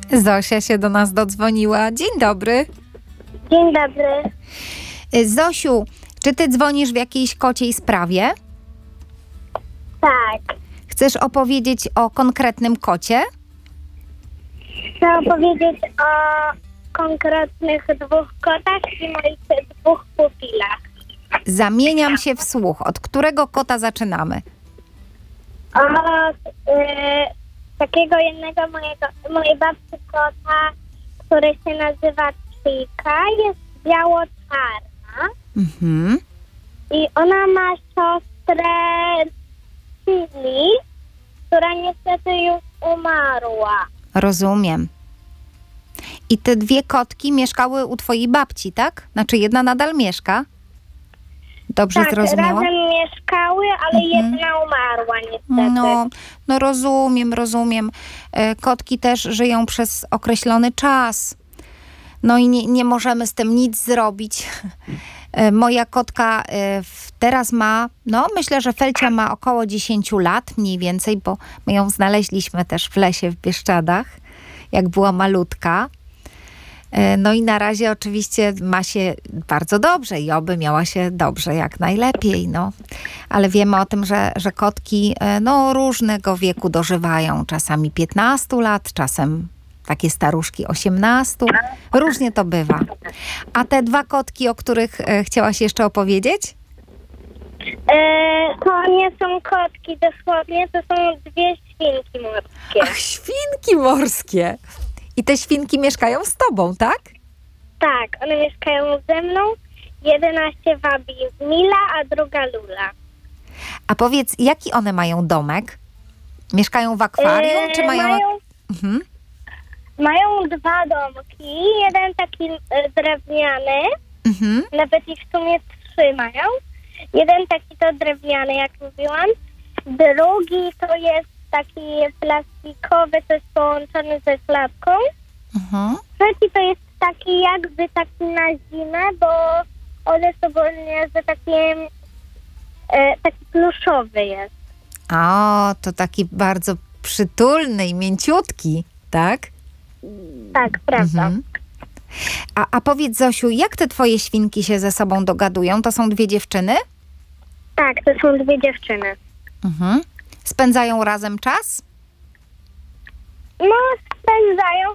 Zosia się do nas dodzwoniła. Dzień dobry. Dzień dobry. Zosiu, czy ty dzwonisz w jakiejś kociej sprawie? Tak. Chcesz opowiedzieć o konkretnym kocie? Chcę opowiedzieć o konkretnych 2 kotach i moich 2 pupilach. Zamieniam się w słuch. Od którego kota zaczynamy? Od takiego jednego mojej babci kota, który się nazywa Chica, jest biało-czarna Mhm. i ona ma siostrę Chili, która niestety już umarła. Rozumiem. I te 2 kotki mieszkały u twojej babci, tak? Znaczy jedna nadal mieszka? Dobrze Tak, zrozumiałam? razem mieszkały, ale jedna umarła niestety. No rozumiem. Kotki też żyją przez określony czas. No i nie możemy z tym nic zrobić. Moja kotka teraz ma, myślę, że Felcia ma około 10 lat mniej więcej, bo my ją znaleźliśmy też w lesie w Bieszczadach, jak była malutka. No i na razie oczywiście ma się bardzo dobrze i oby miała się dobrze jak najlepiej, Ale wiemy o tym, że kotki różnego wieku dożywają. Czasami 15 lat, czasem takie staruszki 18. Różnie to bywa. A te 2 kotki, o których chciałaś jeszcze opowiedzieć? To nie są kotki dosłownie, to są 2 świnki morskie. Ach, świnki morskie. I te świnki mieszkają z tobą, tak? Tak, one mieszkają ze mną. 11 wabi Mila, a druga Lula. A powiedz, jaki one mają domek? Mieszkają w akwarium, czy mają... Mają 2 domki. Jeden taki drewniany, nawet ich w sumie 3 mają. Jeden taki to drewniany, jak mówiłam. Drugi to jest taki plastikowy, to jest połączony ze klatką. Trzeci to jest taki jakby taki na zimę, bo on jest ogólnie, że taki pluszowy jest. O, to taki bardzo przytulny i mięciutki, tak? Tak, prawda. A powiedz, Zosiu, jak te twoje świnki się ze sobą dogadują? To są 2 dziewczyny? Tak, to są 2 dziewczyny. Spędzają razem czas? No, spędzają,